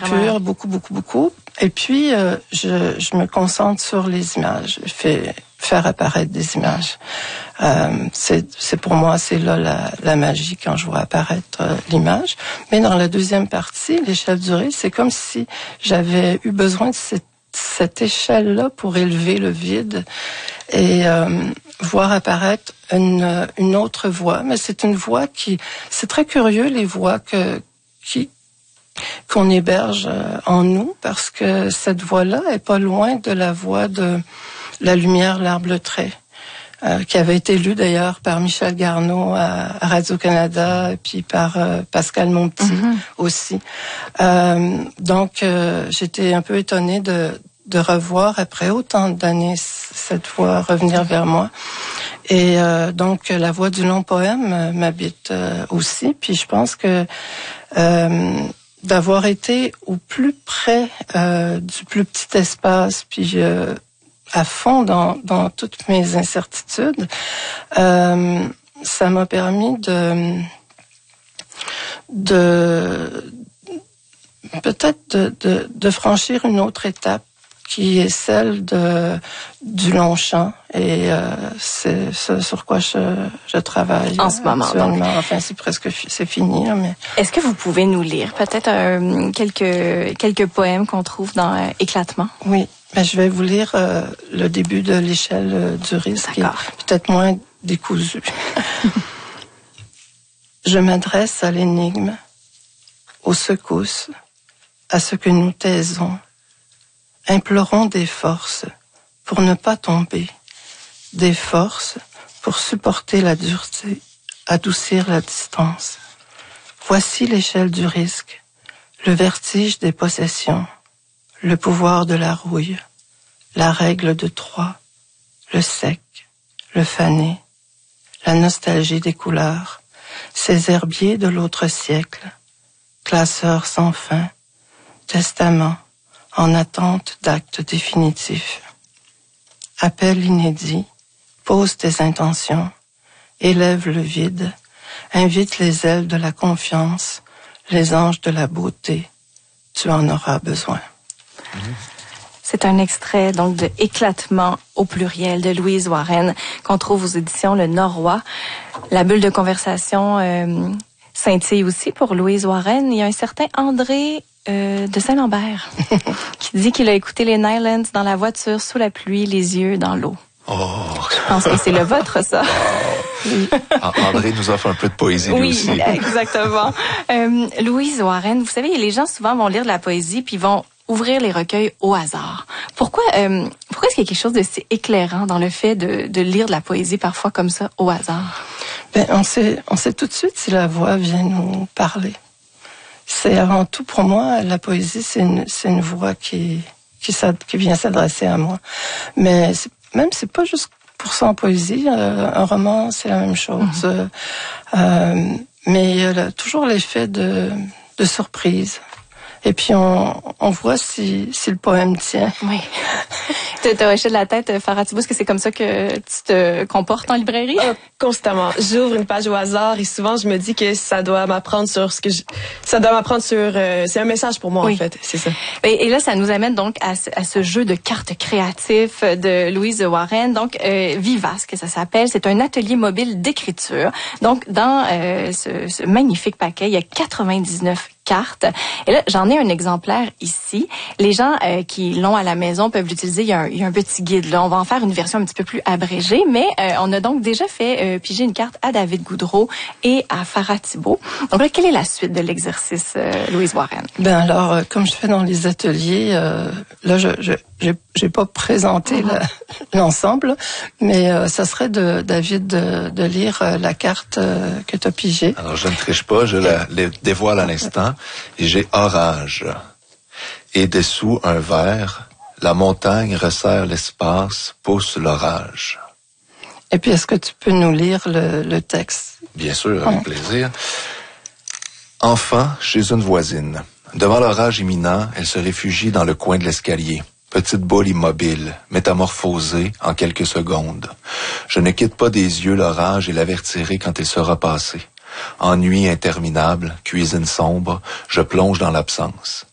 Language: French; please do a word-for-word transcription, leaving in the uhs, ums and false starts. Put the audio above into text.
vraiment... pur, beaucoup, beaucoup, beaucoup. Et puis, euh, je, je me concentre sur les images. Je fais faire apparaître des images. Euh, c'est, c'est pour moi, c'est là la, la magie quand je vois apparaître euh, l'image. Mais dans la deuxième partie, l'échelle du risque, c'est comme si j'avais eu besoin de cette, cette échelle-là pour élever le vide et euh, voir apparaître une, une autre voix. Mais c'est une voix qui... C'est très curieux, les voix que, qui, qu'on héberge en nous, parce que cette voix-là est pas loin de la voix de La lumière, l'arbre, le trait, euh, qui avait été lu d'ailleurs par Michel Garneau à, à Radio-Canada et puis par euh, Pascal Monpetit mm-hmm. aussi. Euh, donc, euh, j'étais un peu étonnée de, de revoir, après autant d'années, cette voix revenir vers moi. Et euh, donc, la voix du long poème euh, m'habite euh, aussi. Puis je pense que euh, d'avoir été au plus près euh, du plus petit espace, puis... Euh, à fond dans, dans toutes mes incertitudes, euh, ça m'a permis de, de peut-être de, de, de franchir une autre étape qui est celle de, du Longchamp. Et euh, c'est ce sur quoi je, je travaille en ce moment. Actuellement. Enfin, c'est presque c'est fini. Là, mais... Est-ce que vous pouvez nous lire peut-être euh, quelques, quelques poèmes qu'on trouve dans euh, Éclatement? Oui. Ben, je vais vous lire euh, le début de l'échelle euh, du risque, qui est peut-être moins décousu. Je m'adresse à l'énigme, aux secousses, à ce que nous taisons. Implorons des forces pour ne pas tomber, des forces pour supporter la dureté, adoucir la distance. Voici l'échelle du risque, le vertige des possessions. Le pouvoir de la rouille, la règle de trois, le sec, le fané, la nostalgie des couleurs, ces herbiers de l'autre siècle, classeurs sans fin, testament en attente d'actes définitifs. Appel inédit, pose tes intentions, élève le vide, invite les ailes de la confiance, les anges de la beauté, tu en auras besoin. C'est un extrait donc de Éclatement au pluriel de Louise Warren qu'on trouve aux éditions Le Norrois. La bulle de conversation euh, scintille aussi pour Louise Warren. Il y a un certain André euh, de Saint-Lambert qui dit qu'il a écouté les Nylons dans la voiture sous la pluie, les yeux dans l'eau. Oh. Je pense que c'est le vôtre, ça. Oh. Oui. André nous offre un peu de poésie, lui oui, aussi. Oui, exactement. euh, Louise Warren, vous savez, les gens souvent vont lire de la poésie puis vont ouvrir les recueils au hasard. Pourquoi, euh, pourquoi est-ce qu'il y a quelque chose de si éclairant dans le fait de, de lire de la poésie parfois comme ça au hasard? Ben, on sait, on sait tout de suite si la voix vient nous parler. C'est avant tout pour moi, la poésie, c'est une, c'est une voix qui, qui, qui vient s'adresser à moi. Mais c'est, même c'est pas juste pour ça en poésie. Euh, un roman, c'est la même chose. Mm-hmm. Euh, mais il y a toujours l'effet de, de surprise. Et puis, on, on voit si, si le poème tient. Oui. Tu t'as hoché de la tête, Farah Thibault. Est-ce que c'est comme ça que tu te comportes en librairie? Euh, constamment. J'ouvre une page au hasard et souvent, je me dis que ça doit m'apprendre sur ce que je... Ça doit m'apprendre sur... Euh, c'est un message pour moi, oui. En fait. C'est ça. Et, et là, ça nous amène donc à, à ce jeu de cartes créatifs de Louise Warren. Donc, euh, Vivace, que ça s'appelle. C'est un atelier mobile d'écriture. Donc, dans euh, ce, ce magnifique paquet, il y a quatre-vingt-dix-neuf cartes. Et là, j'en ai un exemplaire ici. Les gens euh, qui l'ont à la maison peuvent l'utiliser. Il y a un, il y a un petit guide là. On va en faire une version un petit peu plus abrégée, mais euh, on a donc déjà fait euh, piger une carte à David Goudreau et à Farah Thibault. Donc là, quelle est la suite de l'exercice, euh, Louise Warren? Ben alors, euh, comme je fais dans les ateliers, euh, là, je, je j'ai, j'ai pas présenté mm-hmm. la, l'ensemble, mais euh, ça serait de David de, de lire euh, la carte euh, que tu as pigée. Alors, je ne triche pas, je la, la dévoile à l'instant. Et j'ai orage. Et dessous un verre, la montagne resserre l'espace, pousse l'orage. Et puis, est-ce que tu peux nous lire le, le texte? Bien sûr, avec oh. plaisir. Enfant chez une voisine. Devant l'orage imminent, elle se réfugie dans le coin de l'escalier. Petite boule immobile, métamorphosée en quelques secondes. Je ne quitte pas des yeux l'orage et l'avertirai quand il sera passé. Ennui interminable, cuisine sombre, je plonge dans l'absence.